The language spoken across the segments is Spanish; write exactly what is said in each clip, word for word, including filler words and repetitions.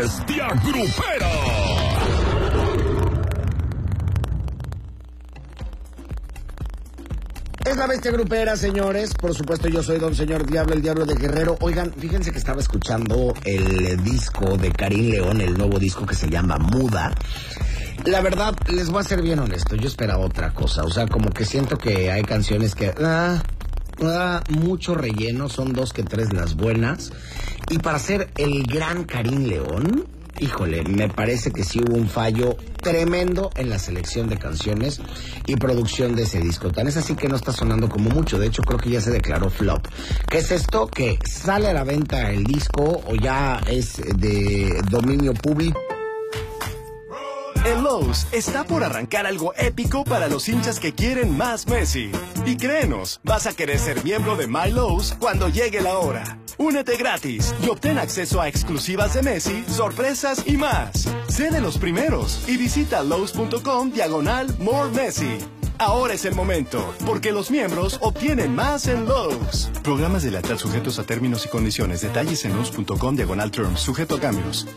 bestia grupera. Es la bestia grupera, señores. Por supuesto, yo soy Don Señor Diablo, el Diablo de Guerrero. Oigan, fíjense que estaba escuchando el disco de Karim León, el nuevo disco que se llama Muda. La verdad, les voy a ser bien honesto, yo esperaba otra cosa. O sea, como que siento que hay canciones que... Ah, ah, mucho relleno, son dos que tres las buenas. Y para ser el gran Karim León... Híjole, me parece que sí hubo un fallo tremendo en la selección de canciones y producción de ese disco. Tan es así que no está sonando como mucho. De hecho, creo que ya se declaró flop. ¿Qué es esto? Que sale a la venta el disco o ya es de dominio público. En Lowe's está por arrancar algo épico para los hinchas que quieren más Messi. Y créenos, vas a querer ser miembro de My Lowe's cuando llegue la hora. Únete gratis y obtén acceso a exclusivas de Messi, sorpresas y más. Sé de los primeros y visita Lowe's.com diagonal More Messi. Ahora es el momento, porque los miembros obtienen más en Lowe's. Programas de lealtad sujetos a términos y condiciones. Detalles en Lowe's.com diagonal Terms, sujeto a cambios.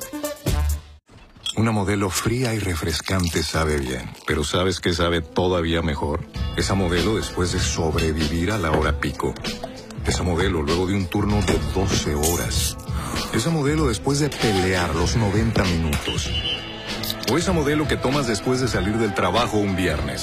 Una modelo fría y refrescante sabe bien, pero ¿sabes qué sabe todavía mejor? Esa modelo después de sobrevivir a la hora pico. Esa modelo luego de un turno de doce horas. Esa modelo después de pelear los noventa minutos. O esa modelo que tomas después de salir del trabajo un viernes.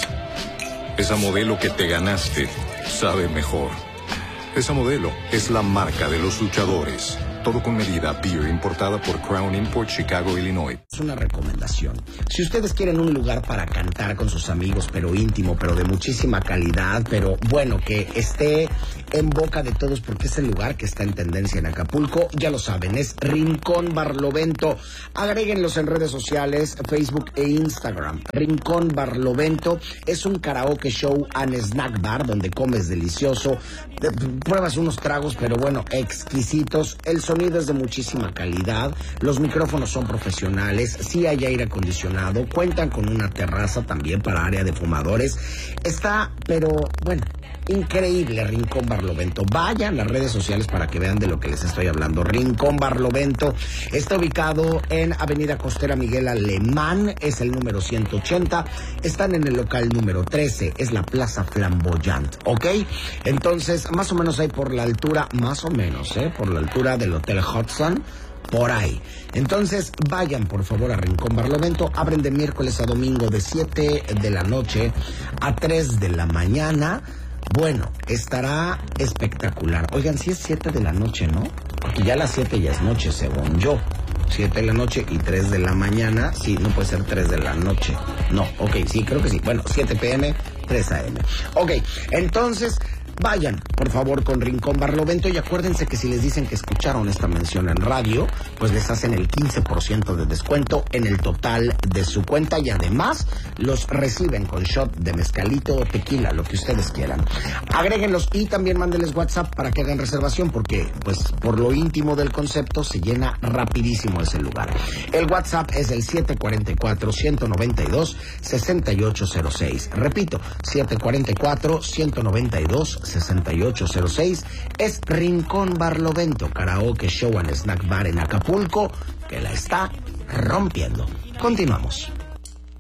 Esa modelo que te ganaste sabe mejor. Esa modelo es la marca de los luchadores. Todo con medida, beer, importada por Crown Import, Chicago, Illinois. Es una recomendación. Si ustedes quieren un lugar para cantar con sus amigos, pero íntimo, pero de muchísima calidad, pero bueno, que esté en boca de todos porque es el lugar que está en tendencia en Acapulco, ya lo saben, es Rincón Barlovento. Agréguenlos en redes sociales, Facebook e Instagram. Rincón Barlovento es un karaoke show and snack bar donde comes delicioso, pruebas unos tragos, pero bueno, exquisitos. El sonido es de muchísima calidad, los micrófonos son profesionales, sí hay aire acondicionado, cuentan con una terraza también para área de fumadores. Está, pero bueno, increíble Rincón Barlovento. Vayan a las redes sociales para que vean de lo que les estoy hablando. Rincón Barlovento está ubicado en Avenida Costera Miguel Alemán, es el número ciento ochenta. Están en el local número trece, es la Plaza Flamboyant, ¿ok? Entonces, más o menos ahí por la altura, más o menos, ¿eh? Por la altura del Hotel Hudson, por ahí. Entonces, vayan por favor a Rincón Barlovento. Abren de miércoles a domingo de siete de la noche a tres de la mañana. Bueno, estará espectacular. Oigan, si es siete de la noche, ¿no? Porque ya a las siete ya es noche, según yo. siete de la noche y tres de la mañana. Sí, no puede ser tres de la noche. No, ok, sí, creo que sí. Bueno, siete pe eme, tres a eme. Ok, entonces... vayan, por favor, con Rincón Barlovento y acuérdense que si les dicen que escucharon esta mención en radio, pues les hacen el quince por ciento de descuento en el total de su cuenta y además los reciben con shot de mezcalito o tequila, lo que ustedes quieran. Agréguenlos y también mándenles WhatsApp para que hagan reservación porque, pues, por lo íntimo del concepto se llena rapidísimo ese lugar. El WhatsApp es el siete cuatro cuatro, uno nueve dos, seis ocho cero seis. Repito, siete cuatro cuatro, uno nueve dos, seis ocho cero seis. Es Rincón Barlovento, karaoke show and snack bar en Acapulco, que la está rompiendo. Continuamos.